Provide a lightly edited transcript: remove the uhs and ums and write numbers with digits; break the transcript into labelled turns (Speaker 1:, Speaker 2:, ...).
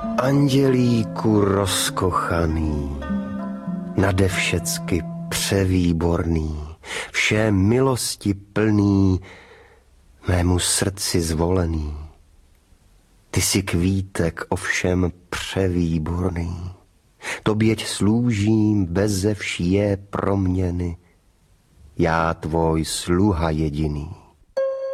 Speaker 1: Andělíku rozkochaný, nade všecky převýborný, vše milosti plný, mému srdci zvolený. Ty jsi kvítek ovšem převýborný, toběť sloužím beze vší proměny, já tvoj sluha jediný.